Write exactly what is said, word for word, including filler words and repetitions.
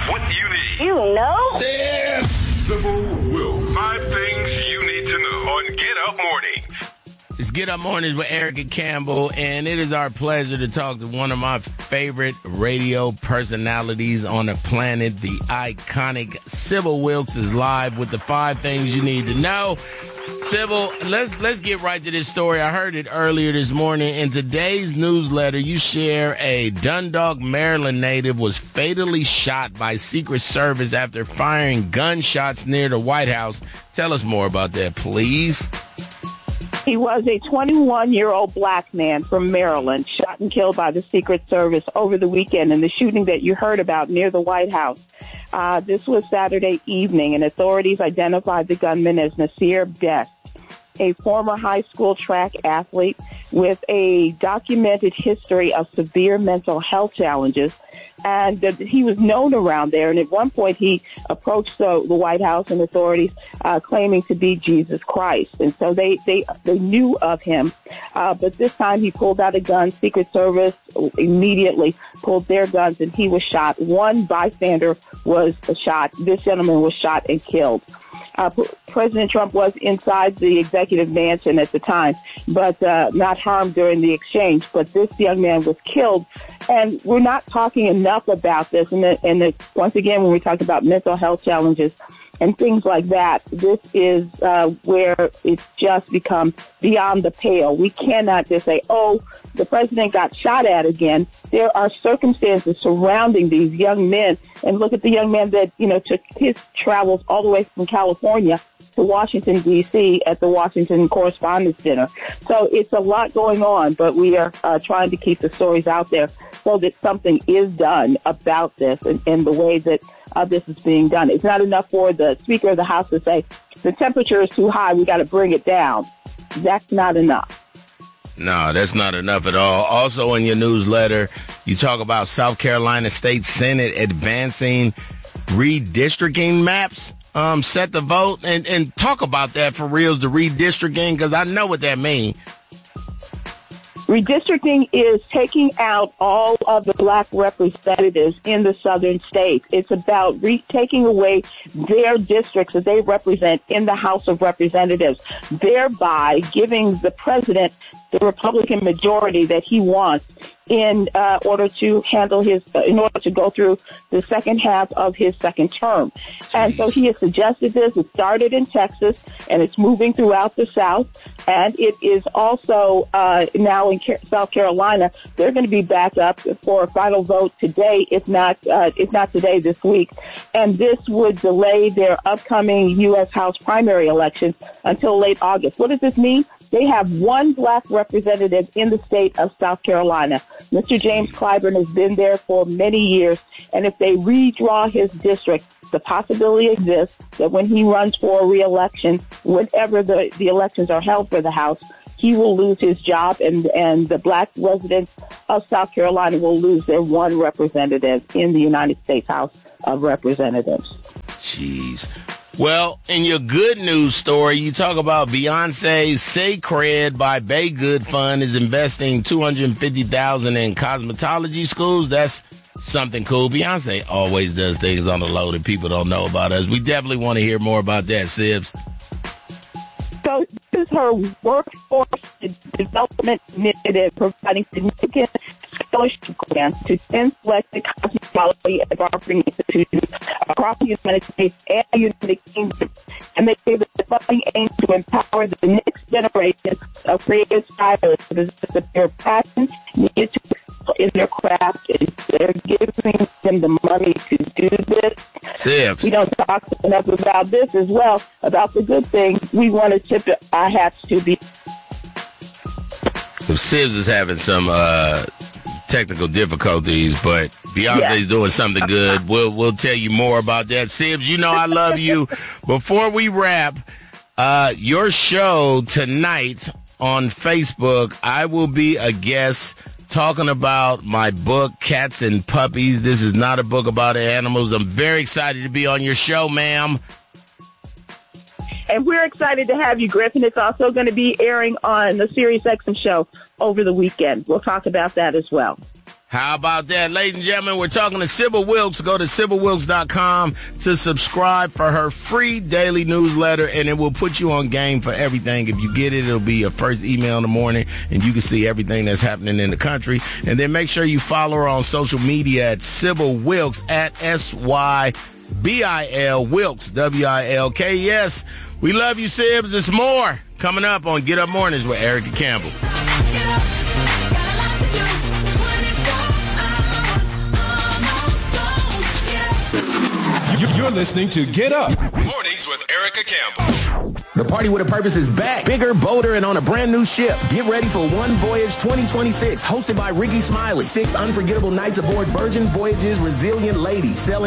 what you need. You know? Yeah. Sybil Wilkes. Five things you need to know on Get Up Mornings. It's Get Up Mornings with Erica Campbell, and it is our pleasure to talk to one of my favorite radio personalities on the planet. The iconic Sybil Wilkes is live with the five things you need to know. Sybil, let's let's get right to this story. I heard it earlier this morning. In today's newsletter, you share a Dundalk, Maryland native was fatally shot by Secret Service after firing gunshots near the White House. Tell us more about that, please. He was a twenty-one-year-old black man from Maryland, shot and killed by the Secret Service over the weekend in the shooting that you heard about near the White House. Uh, this was Saturday evening, and authorities identified the gunman as Nasir Best, a former high school track athlete with a documented history of severe mental health challenges. And uh, he was known around there. And at one point, he approached the, the White House and authorities uh, claiming to be Jesus Christ. And so they, they, they knew of him. Uh, but this time he pulled out a gun. Secret Service immediately pulled their guns, and he was shot. One bystander was shot. This gentleman was shot and killed. Uh, President Trump was inside the executive mansion at the time, but uh, not harmed during the exchange. But this young man was killed, and we're not talking enough about this. And, the, and the, once again, when we talk about mental health challenges and things like that, this is uh, where it's just become beyond the pale. We cannot just say, oh, the president got shot at again. There are circumstances surrounding these young men. And look at the young man that, you know, took his travels all the way from California to Washington, D C at the Washington Correspondents' Dinner. So it's a lot going on, but we are uh, trying to keep the stories out there so that something is done about this and, and the way that uh, this is being done. It's not enough for the Speaker of the House to say, the temperature is too high, we got to bring it down. That's not enough. No, that's not enough at all. Also in your newsletter, you talk about South Carolina State Senate advancing redistricting maps um, set to vote. And, and talk about that for reals, the redistricting, because I know what that means. Redistricting is taking out all of the black representatives in the southern states. It's about re- taking away their districts that they represent in the House of Representatives, thereby giving the president the Republican majority that he wants in uh, order to handle his, uh, in order to go through the second half of his second term. And so he has suggested this. It started in Texas, and it's moving throughout the South. And it is also uh, now in Car- South Carolina. They're going to be back up for a final vote today, if not, uh, if not today, this week. And this would delay their upcoming U S House primary election until late August. What does this mean? They have one black representative in the state of South Carolina. Mister James Clyburn has been there for many years, and if they redraw his district, the possibility exists that when he runs for a re-election, whenever the, the elections are held for the House, he will lose his job, and, and the black residents of South Carolina will lose their one representative in the United States House of Representatives. Jeez. Well, in your good news story, you talk about Beyonce's Say Cred by Bay Good Fund is investing two hundred fifty thousand dollars in cosmetology schools. That's something cool. Beyonce always does things on the low that people don't know about us. We definitely want to hear more about that, Sibs. So this is her workforce development initiative, providing significant scholarship grants to ten selected cosmetology and barbering institutions across the United States and the United Kingdom. And they say that the funding aims to empower the next generation of creative stylists to possess their passion needed to excel in their craft, and they're giving them the money to do this. Sibs. We don't talk enough about this as well, about the good things. We want to tip our hats to be. Sibs is having some uh, technical difficulties, but Beyonce's yeah. doing something good. We'll we'll tell you more about that. Sibs, you know I love you. Before we wrap, uh, your show tonight on Facebook, I will be a guest talking about my book, Cats and Puppies. This is not a book about animals. I'm very excited to be on your show, ma'am. And we're excited to have you, Griffin. It's also going to be airing on the Sirius X M show over the weekend. We'll talk about that as well. How about that? Ladies and gentlemen, we're talking to Sybil Wilkes. Go to sybil wilkes dot com to subscribe for her free daily newsletter, and it will put you on game for everything. If you get it, it'll be your first email in the morning, and you can see everything that's happening in the country. And then make sure you follow her on social media at Sybil Wilkes, at S Y B I L Wilkes, W I L K. Yes, we love you, Sibs. There's more coming up on Get Up Mornings with Erica Campbell. You're listening to Get Up Mornings with Erica Campbell. The Party with a Purpose is back, bigger, bolder, and on a brand new ship. Get ready for One Voyage twenty twenty-six, hosted by Ricky Smiley. Six unforgettable nights aboard Virgin Voyage's Resilient Lady, sailing